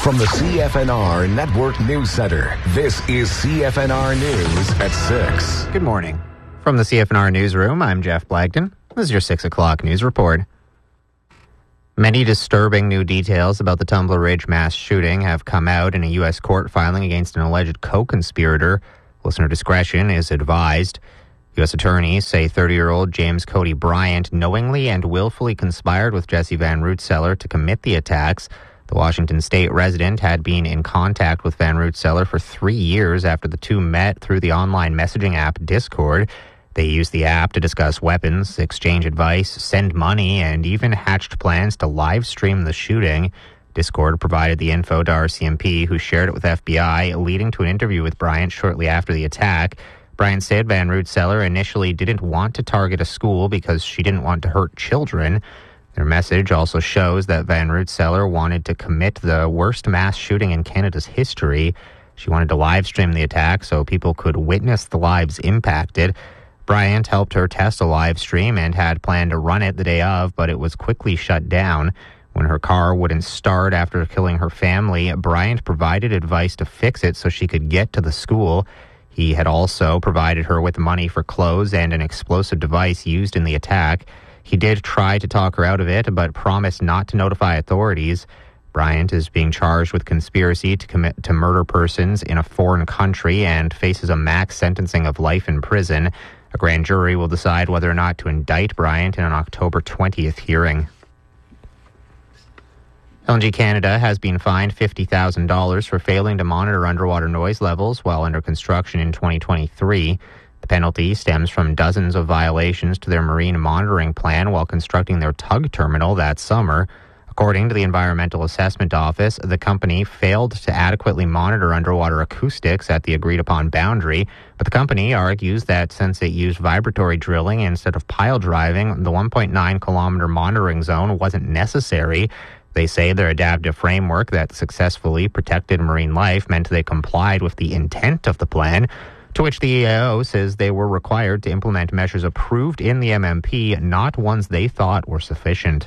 From the CFNR Network News Center, this is CFNR News at 6. Good morning. From the CFNR Newsroom, I'm Jeff Blagden. This is your 6 o'clock news report. Many disturbing new details about the Tumbler Ridge mass shooting have come out in a U.S. court filing against an alleged co-conspirator. Listener discretion is advised. U.S. attorneys say 30-year-old James Cody Bryant knowingly and willfully conspired with Jesse Van Rootseller to commit the attacks. The Washington State resident had been in contact with Van Rootseller for 3 years after the two met through the online messaging app Discord. They used the app to discuss weapons, exchange advice, send money, and even hatched plans to live stream the shooting. Discord provided the info to RCMP, who shared it with FBI, leading to an interview with Bryant shortly after the attack. Bryant said Van Rootseller initially didn't want to target a school because she didn't want to hurt children. Their message also shows that Van Rootseller wanted to commit the worst mass shooting in Canada's history. She wanted to live stream the attack so people could witness the lives impacted. Bryant helped her test a live stream and had planned to run it the day of, but it was quickly shut down. When her car wouldn't start after killing her family, Bryant provided advice to fix it so she could get to the school. He had also provided her with money for clothes and an explosive device used in the attack. He did try to talk her out of it, but promised not to notify authorities. Bryant is being charged with conspiracy to murder persons in a foreign country and faces a max sentencing of life in prison. A grand jury will decide whether or not to indict Bryant in an October 20th hearing. LNG Canada has been fined $50,000 for failing to monitor underwater noise levels while under construction in 2023. The penalty stems from dozens of violations to their marine monitoring plan while constructing their tug terminal that summer. According to the Environmental Assessment Office, the company failed to adequately monitor underwater acoustics at the agreed-upon boundary, but the company argues that since it used vibratory drilling instead of pile driving, the 1.9-kilometer monitoring zone wasn't necessary. They say their adaptive framework that successfully protected marine life meant they complied with the intent of the plan, to which the EAO says they were required to implement measures approved in the MMP, not ones they thought were sufficient.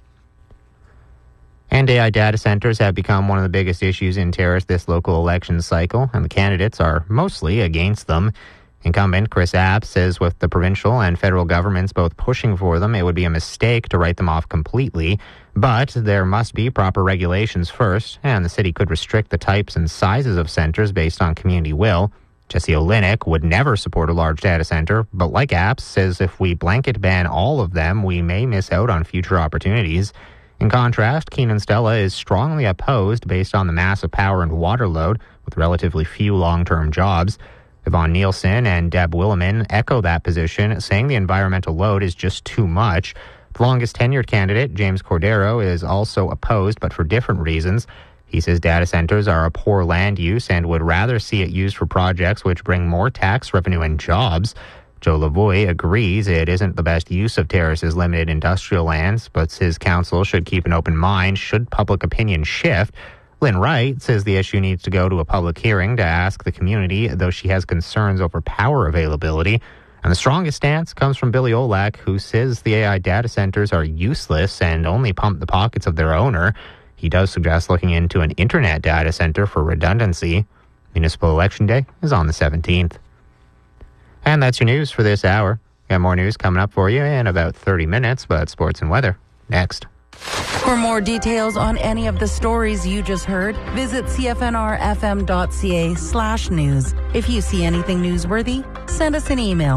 And AI data centers have become one of the biggest issues in Terrace this local election cycle, and the candidates are mostly against them. Incumbent Chris Apps says with the provincial and federal governments both pushing for them, it would be a mistake to write them off completely. But there must be proper regulations first, and the city could restrict the types and sizes of centers based on community will. Jesse Olenek would never support a large data center, but like Apps, says if we blanket ban all of them, we may miss out on future opportunities. In contrast, Keenan Stella is strongly opposed based on the massive power and water load, with relatively few long-term jobs. Yvonne Nielsen and Deb Williman echo that position, saying the environmental load is just too much. The longest tenured candidate, James Cordero, is also opposed, but for different reasons. He says data centers are a poor land use and would rather see it used for projects which bring more tax revenue and jobs. Joe Lavoie agrees it isn't the best use of Terrace's limited industrial lands, but his council should keep an open mind should public opinion shift. Lynn Wright says the issue needs to go to a public hearing to ask the community, though she has concerns over power availability. And the strongest stance comes from Billy Olak, who says the AI data centers are useless and only pump the pockets of their owner. He does suggest looking into an internet data center for redundancy. Municipal Election Day is on the 17th. And that's your news for this hour. Got more news coming up for you in about 30 minutes, but sports and weather next. For more details on any of the stories you just heard, visit cfnrfm.ca/news. If you see anything newsworthy, send us an email,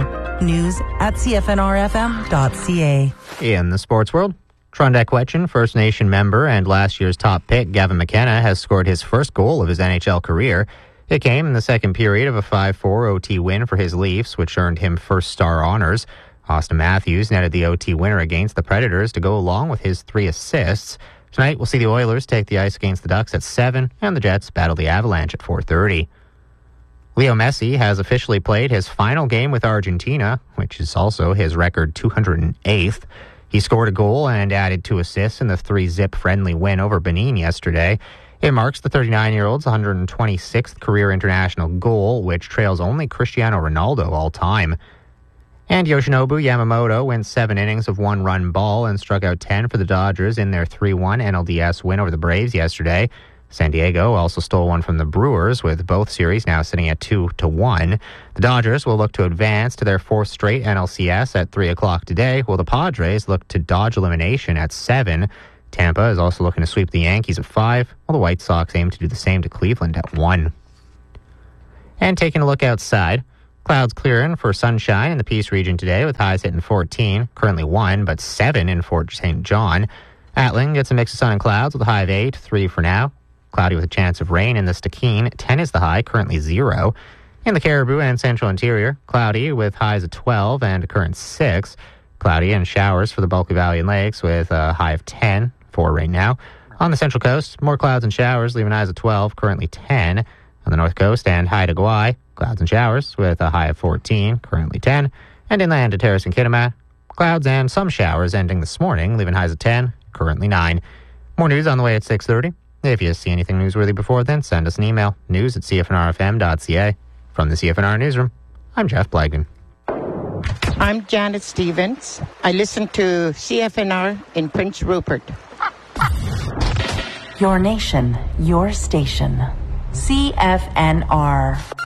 news@cfnrfm.ca. In the sports world, Trondek Wetchen, First Nation member and last year's top pick Gavin McKenna, has scored his first goal of his NHL career. It came in the second period of a 5-4 OT win for his Leafs, which earned him first star honors. Austin Matthews netted the OT winner against the Predators to go along with his 3 assists. Tonight, we'll see the Oilers take the ice against the Ducks at 7, and the Jets battle the Avalanche at 4:30. Leo Messi has officially played his final game with Argentina, which is also his record 208th. He scored a goal and added 2 assists in the 3-zip friendly win over Benin yesterday. It marks the 39-year-old's 126th career international goal, which trails only Cristiano Ronaldo all time. And Yoshinobu Yamamoto went 7 innings of 1-run ball and struck out 10 for the Dodgers in their 3-1 NLDS win over the Braves yesterday. San Diego also stole one from the Brewers, with both series now sitting at 2-1. The Dodgers will look to advance to their fourth straight NLCS at 3 o'clock today, while the Padres look to dodge elimination at 7. Tampa is also looking to sweep the Yankees at 5, while the White Sox aim to do the same to Cleveland at 1. And taking a look outside, clouds clearing for sunshine in the Peace region today, with highs hitting 14, currently 1, but 7 in Fort St. John. Atling gets a mix of sun and clouds with a high of 8, 3 for now. Cloudy with a chance of rain in the Stikine, 10 is the high, currently 0. In the Caribou and Central Interior, cloudy with highs of 12 and a current 6. Cloudy and showers for the Bulkley Valley and Lakes with a high of 10, 4 right now. On the Central Coast, more clouds and showers, leaving highs of 12, currently 10. On the North Coast and Haida Gwaii, clouds and showers with a high of 14, currently 10. And inland to Terrace and Kitimat, clouds and some showers ending this morning, leaving highs of 10, currently 9. More news on the way at 6:30. If you see anything newsworthy before then, send us an email, news@cfnrfm.ca. From the CFNR Newsroom, I'm Jeff Blagden. I'm Janet Stevens. I listen to CFNR in Prince Rupert. Your nation, your station. CFNR.